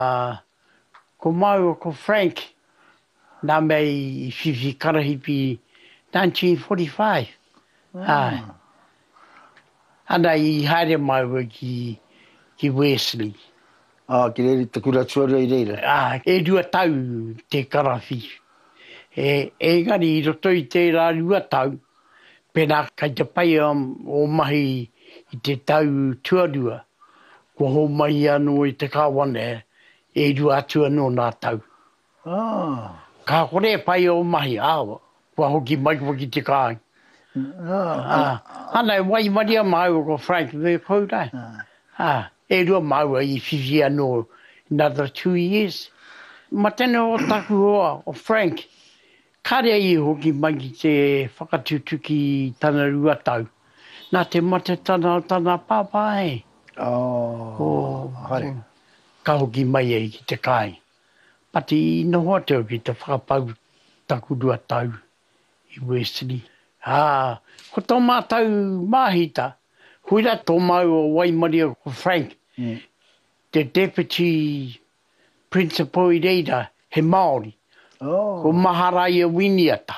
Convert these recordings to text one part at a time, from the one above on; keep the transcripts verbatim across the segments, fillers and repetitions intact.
Uh, ko mau ko Frank, nā mei i whiwhi karahipi nineteen forty-five. Ah. Ana i haere mau ki, ki Wesley. Ah, ki reiri te kura tuaria i reira. Ah, e rua tau te karahi. E, e ngari i roto i te rā rua tau, pena kai te pai o, o mahi i te tau tuarua, ko ho mai anu i te kāwane, e rua atu anō nā tau. Ah. Ka kore pai o mahi awa, kua hoki mai kua ki te kāi. Ah. Ah, ana e wai maria mau ko Frank me koutai. Ah. Ah, e rua mau i whiwhi anō another two years. Matene o taku hoa, o Frank, kare i hoki mai ki te whakatutuki tana rua tau. Nā te mate tana o tana pāpai. Oh, Oh, hare. ka hoki mai e ki te kai. Pati i noho teo ki te whakapau taku rua tau i Wesley. Ah, ko tō mātau māhita, huira tō mau o Waimaria ko Frank, Mm. te deputy principal i reira, he Māori. Oh. Ko Maharaia Winiata.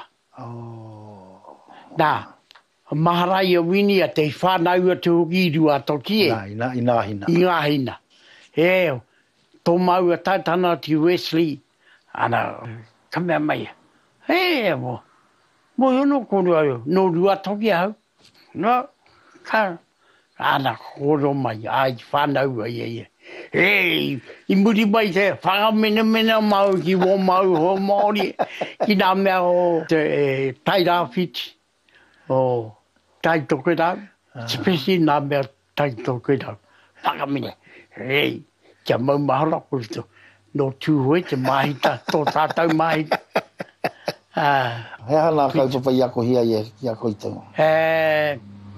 Oh. Nā, Maharaia Winiata i whānau atu hoki i rua toki e. Nā, i nā, i nā hina. I ngā hina. E, tō mau a tautana ti Wesley, ana, ka mea mai. E, mo, mo hono koro au, no rua toki au. No, ka, ana, koro mai, ai, whanau ai, ai, ai. Hei, i muri mai te whakamena mena mau ki wō mau ho Māori, ki nā mea o te e, tai rāwhiti, o tai toke rau, spesi nā mea tai toke rau, whakamena. Hei, kia mau mahara kuruto, no tūhoi te mahita, tō tātou mahita. Ah, Hea nā kaupapa i ako hia i i ako i tau. e,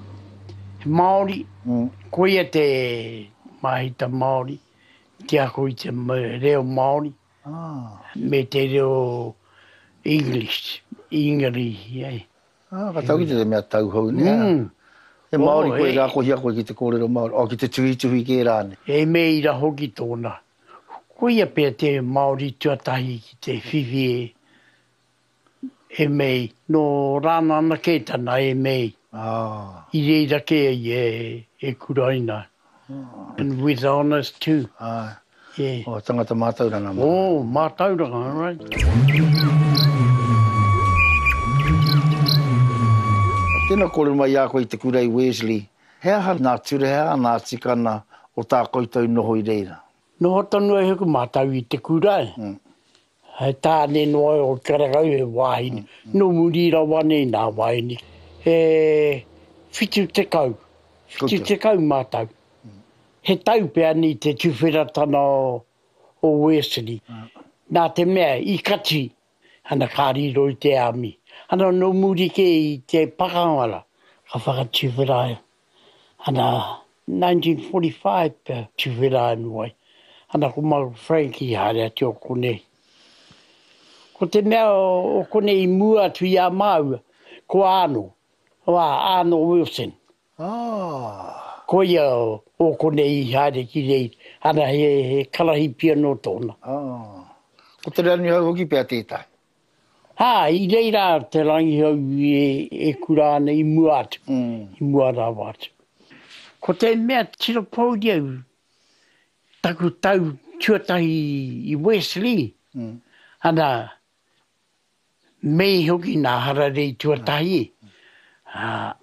Māori, Mm. koia te mahita Māori, te ako i te ma- reo Māori, Ah. me te reo English, Ingari, ai. Ah, ka tau ki te mea tau hou nea. Mm. He Māori Oh, koe e- rā ko hia koe ki te kōrero Māori. O, ki te tuhi tuhi kē rāne. E me ira hoki tōna. Koia pia te Māori tuatahi ki te whiwhi e, e mei, no rāna ana kē tana e mei, Ah. i reira kē i e, e kuraina. And with honours too, Ah. yeah. O, tangata mātauranga mā. Oh, mātauranga, right? Tēnā kōrero mai a koe i te kurei Wesley. Hea ha nā ture, hea nā tikana o tā koutou noho i reira. No tonu e huku mātau i te kurai. Mm. Hei tāne noa o karakau e wāhini. Mm. No muri ra wane nā wāhini. He whitu te kau. Whitu Koutou. te kau mātau. Mm. He tau pēa ni te tuwhiratana o, o Wesley. Mm. Nā te mea i kati. Ana kāriro i te ami. Ana no muri ke i te pakangara. Ka whakatuwhiraya. Ana nineteen forty-five pēa tuwhiraya nuai. Ana ko mau Frankie haere ati o konei. Ko te mea o, o konei mua tu i a mau, ko Arno, o a Arno Wilson. Ah. Ko ia o, o konei haere ki rei, ana he, he karahi pia no tōna. Ah. Ko te rani hau hoki pēr tētai. Ha, i reira te rangi hau e, e kura ana i mua atu, Mm. i mua rawa atu. Ko te mea tira pauri au, taku tau tuatahi i Wesley, Mm. ana mei hoki nā hararei tuatahi. Ah,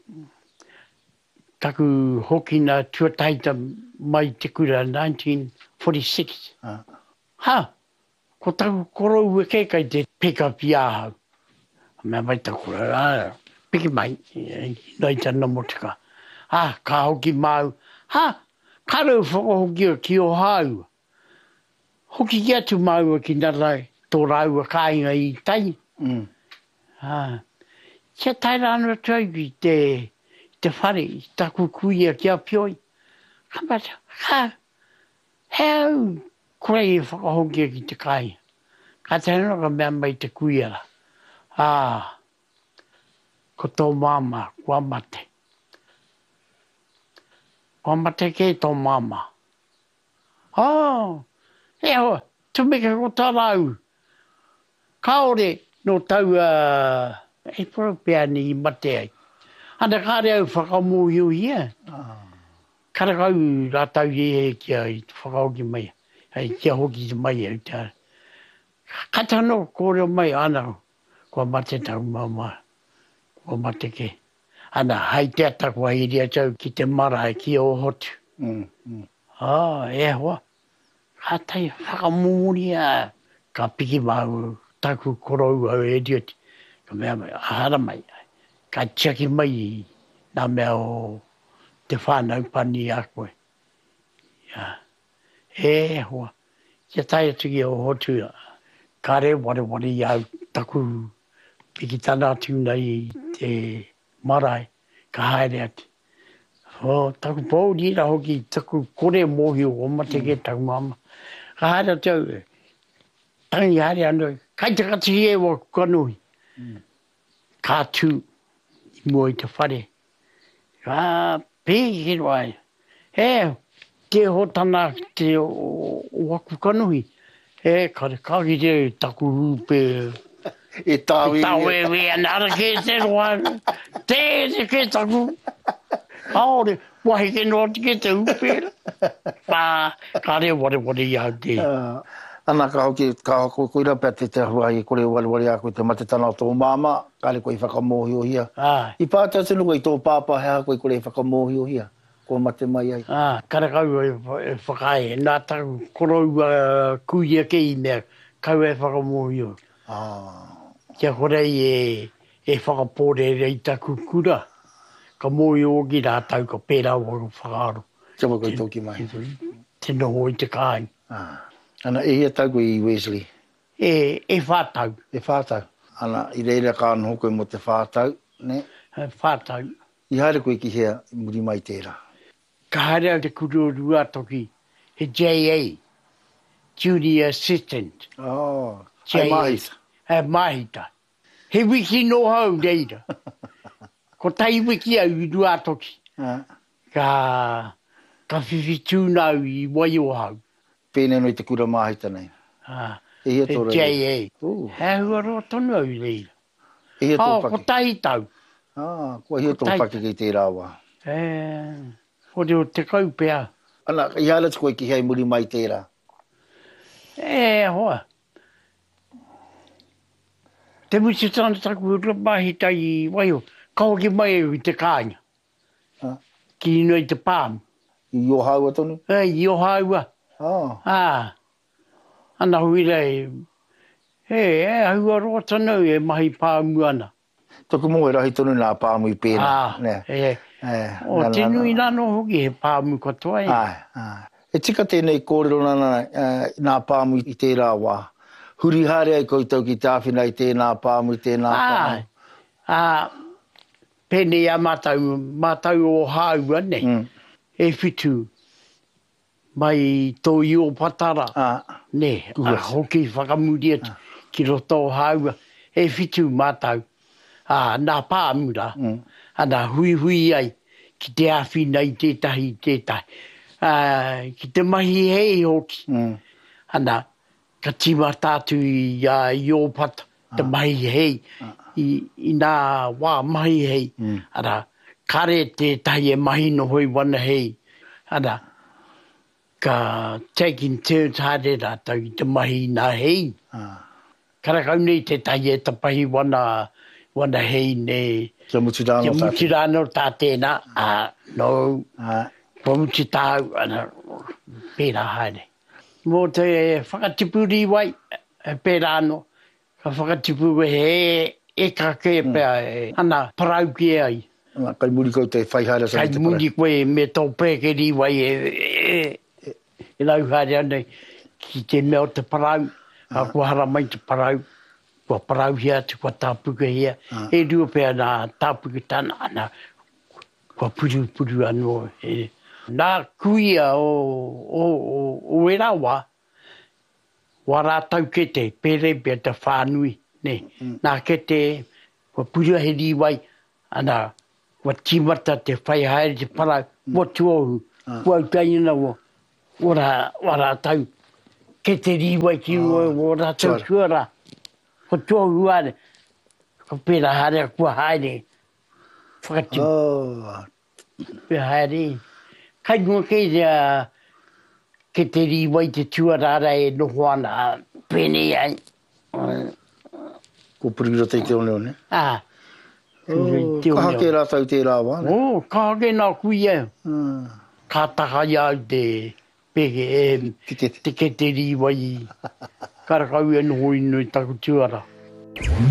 taku hoki nā tuatahi ta mai te kura nineteen forty-six. Ah. Ha, ko taku korou e kei kai te pick-up i ahau. Mea mai taku rā, piki mai, nei tana motika. Ha, ka hoki mau. Ha, karau whakahoki o ki o hau. Hoki ki atu mau ki nā rai, tō rau a kāinga i tai. Mm. Ha, kia tai rāna tau ki te, te whare, taku kuia ki a pioi. Kamata, ha, heu, koe e whakahoki ki te kāinga. Ka te hana ka mea mai te kuia la. Ah, ko tō māma, kua mate. Kua mate ke tō māma. Oh, E hoa, tu me ka ko tarau. Kaore, no tau, uh, e poro pia ni mate ai. Ana kāre au whakamohiu ia. Kara kau rātau i e kia i whakaoki mai. Hei kia hoki mai au tā. Katano kōreo mai ana. Kua mate tau mama. Kua mate ke. Ana hai te ata kua hiria tau ki te marae ki o hotu. Mm, mm. Ah, e hoa. Hatai whakamōri a. Ka piki mau taku korou au e dioti. Ka mea mai, ahara mai. Ka tiaki mai nā mea o te whānau pani a koe. Yeah. E hoa. Kia tai atu ki o hotu. Ka re ware ware i au taku piki tana atu nei te marae. Ka haere atu. O taku pōuri ra hoki taku kore mohi o mate ke tau mama. Ka haere atu au. Tangi haere anu. Kai te kati e wa kanui. Ka tū. Mua i te whare. Ka pēki he roai. He, te hotana te o, o aku kanuhi. He, kare kāki te taku rūpe. E tāwe. E tāwe we anara ke te roai. Te te ke taku. Haore, wahi ke noa te ke te rūpe. Pā, kāre ware ware i au te. Uh, ana ka hoki, ka hoko koira pia te te hua i kore wale wale a koe te mate tana o tō māma. Kare koe i whakamohi o hia. Ah. I pātai tenu koe i tō pāpā hea koe kore i whakamohi o hia. Ko mate mai ai. Ah, kare kau e whakae. Nā taku korou uh, kuia ke i mea. Kau e whakamohi o. Ah. Kia korei e, e whakapore rei taku kura. Ka mohi o ki rā tau ka pērā o whakaaro. Kia mo koe toki mai. Te noho i te kāi. Ah. Ana e hia tau koe i Wesley. E, e whātau. E whātau. Ana i reira ka anho koe mo te whātau. Ne? E whātau. I haere koe ki hea muri mai tērā. Ka haere te kuru rua toki. He J A. Junior Assistant. Oh. J A. Ai mahita. E mahita. He wiki no hau reira. Ko tai wiki au i rua toki. Ah. Ka, ka whiwhi nau i wai o hau. Pēne no i te kura mahita nei. Ah. E hia He tō J reira. A. Uh. He hua roa tonu au reira. E hia tō Oh, ko paki. tai tau. Ah, kua hia tō tai- paki kei tērā wā. E, hore o te kau pēa. Ana, i haere te koe ki hea muri mai tērā. E, hoa. Te musi tāna taku mahi tai i waio. Kau ki mai i te kāinga. Ah. Ki ino i te pāmu. I o haua tonu? E, i o haua. Ah. Ah. Ana hui rei. E, e, haua roa tanu e mahi pāmu ana. Toku mo e rahi tonu nā pāmu i pēna. Ah, Ne. e. Eh, O nā, te nā, nui nā. nano hoki he pāmu katoa e. Ai, ai. E tika tēnei kōrero nana uh, nā pāmu i tērā wā. Huri hare ai koutou ki tāwhina i tēnā pāmu i tēnā Ah, pāmu. ah, pēne a mātau, mātau o haua ne. Mm. E whitu. Mai tō i o patara. Ah, Ne, a hoki whakamuri atu. Ki roto o haua. E whitu mātau. Ah, nā pāmura. Mm. Ana hui hui ai. Ki te awhina i tētahi i tētahi. Ah, ki te mahi hei hoki. mm. Ana, ka tima tātu i, uh, i o pata, te mahi hei, i, i nā wā mahi hei. Mm. Ana, kare te tahi e mahi no hoi wana hei. Ana, ka taking turns hare rātau i te mahi nā hei. Ah. Kara kau nei te tahi e tapahi wana, wana hei ne. Kia mutu rāno Kia tātou. muti rāno tā tēnā. Ah, no, Ah. kua muti tāu, ana, pērā haere. Mō te whakatipuri wai, e pērā no. Ka whakatipuri he e ka ke pēr, e, ana, parau ki ai. Ana, kai muri kau te whaihara sa Kai te muri koe me tō pēkeri wai e, e, e, e lau haere anei ki te mea o te parau. A kua hara mai te parau. Kua parau hea, te kua tāpuka hea. E rua pēr nā tāpuka tāna, ana, kua puru puru anō. E, nā kuia o, o, o, o e rawa, wa rātau ke te pere pia te whānui. Ne, nā ke te, kua puru heri wai, ana, kua timata te whaihaere te parau, mo tuohu, kua ukaina wo, ora, wa rātau. ke te riwa ki ua o rātou tuara. Ko tō uare. Ko pera hare kua haere. Whakatiu. Oh. Pera haere. Kai mua kei rea ke te riwa i te tuara ara e noho ana pene ai. Ko purira te te one one. Ah. Oh, ka hake rātau te rā wane. Oh, ka hake nā kui e. Hmm. Ka taka iau te pehe e te ke te riwa i. Karakau e noho inu i taku tuara.